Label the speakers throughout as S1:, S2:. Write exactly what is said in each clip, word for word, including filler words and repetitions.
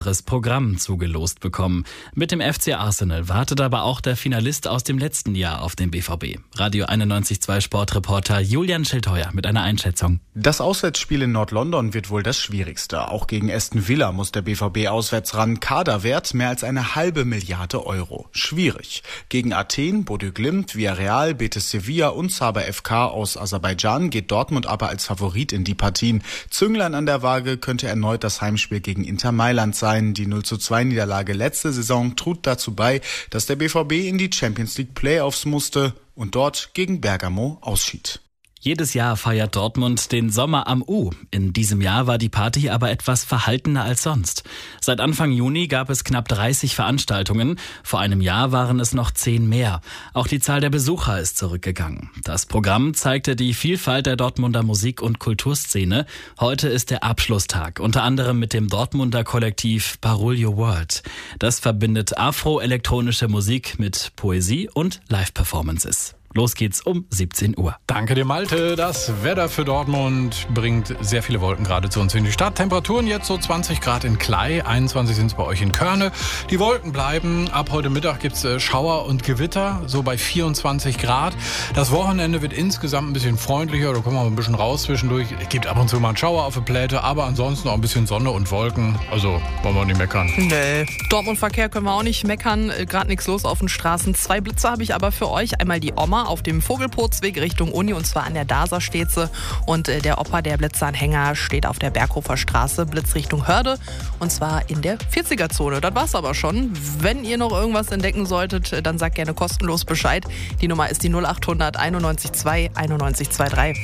S1: das Programm zugelost bekommen. Mit dem F C Arsenal wartet aber auch der Finalist aus dem letzten Jahr auf den B V B. Radio einundneunzig Komma zwei Sportreporter Julian Schildheuer mit einer Einschätzung.
S2: Das Auswärtsspiel in Nord-London wird wohl das schwierigste. Auch gegen Aston Villa muss der B V B auswärts ran. Kaderwert mehr als eine halbe Milliarde Euro. Schwierig. Gegen Athen, Bodø Glimt, Villarreal, Betis Sevilla und Sabah F K aus Aserbaidschan geht Dortmund aber als Favorit in die Partien. Zünglein an der Waage könnte erneut das Heimspiel gegen Inter Mailand sein. Die null zu zwei Niederlage letzte Saison trug dazu bei, dass der B V B in die Champions League Playoffs musste und dort gegen Bergamo ausschied.
S1: Jedes Jahr feiert Dortmund den Sommer am U. In diesem Jahr war die Party aber etwas verhaltener als sonst. Seit Anfang Juni gab es knapp dreißig Veranstaltungen. Vor einem Jahr waren es noch zehn mehr. Auch die Zahl der Besucher ist zurückgegangen. Das Programm zeigte die Vielfalt der Dortmunder Musik- und Kulturszene. Heute ist der Abschlusstag, unter anderem mit dem Dortmunder Kollektiv Parole Your World. Das verbindet afro-elektronische Musik mit Poesie und Live-Performances. Los geht's um siebzehn Uhr.
S3: Danke dir, Malte. Das Wetter für Dortmund bringt sehr viele Wolken gerade zu uns in die Stadt. Temperaturen jetzt so zwanzig Grad in Klei, einundzwanzig sind es bei euch in Körne. Die Wolken bleiben. Ab heute Mittag gibt's Schauer und Gewitter, so bei vierundzwanzig Grad. Das Wochenende wird insgesamt ein bisschen freundlicher. Da kommen wir ein bisschen raus zwischendurch. Es gibt ab und zu mal einen Schauer auf der Pläte, aber ansonsten auch ein bisschen Sonne und Wolken. Also wollen wir nicht meckern.
S4: Nee, Dortmund-Verkehr können wir auch nicht meckern. Gerade nichts los auf den Straßen. Zwei Blitze habe ich aber für euch. Einmal die Oma auf dem Vogelpurzweg Richtung Uni, und zwar an der Daser steht sie. Und äh, der Opa, der Blitzeanhänger, steht auf der Berghofer Straße, Blitz Richtung Hörde, und zwar in der vierziger-Zone. Das war's aber schon. Wenn ihr noch irgendwas entdecken solltet, dann sagt gerne kostenlos Bescheid. Die Nummer ist die null acht hundert einundneunzig zwei einundneunzig zweiunddreißig.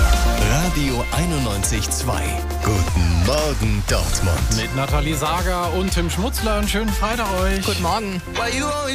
S5: Radio einundneunzig Komma zwei. Guten Morgen, Dortmund.
S3: Mit Nathalie Sager und Tim Schmutzler. Einen schönen Freitag euch.
S4: Guten Morgen.